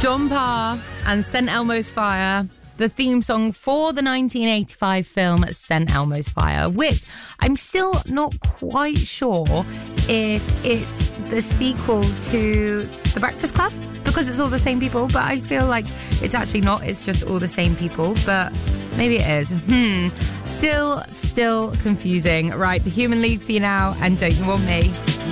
John Parr and St Elmo's Fire, the theme song for the 1985 film St Elmo's Fire, which I'm still not quite sure if it's the sequel to The Breakfast Club, because it's all the same people, but I feel like it's actually not. It's just all the same people, but maybe it is. Still confusing. Right, The Human League for you now, and Don't You Want Me?